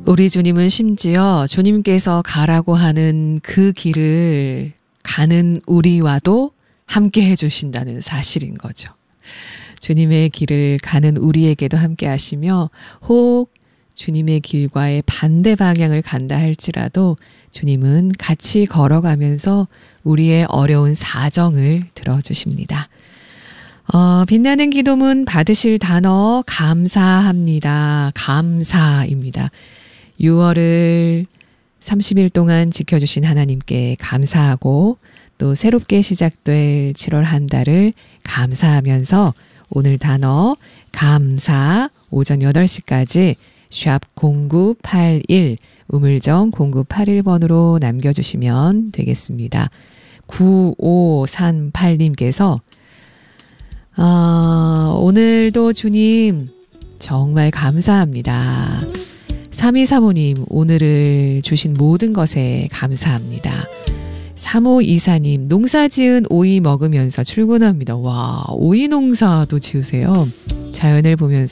우리 주님은 심지어 주님께서 가라고 하는 그 길을 가는 우리와도 함께 해주신다는 사실인 거죠. 주님의 길을 가는 우리에게도 함께 하시며 혹 주님의 길과의 반대 방향을 간다 할지라도 주님은 같이 걸어가면서 우리의 어려운 사정을 들어주십니다. 빛나는 기도문 받으실 단어 감사합니다. 감사입니다. 6월을 30일 동안 지켜주신 하나님께 감사하고 또 새롭게 시작될 7월 한 달을 감사하면서 오늘 단어 감사 오전 8시까지 샵 0981 우물정 0981번으로 남겨주시면 되겠습니다. 9538님께서 오늘도 주님 정말 감사합니다. 3235님 오늘을 주신 모든 것에 감사합니다. 3524님 농사 지은 오이 먹으면서 출근합니다. 와, 오이 농사도 지으세요. 자연을 보면서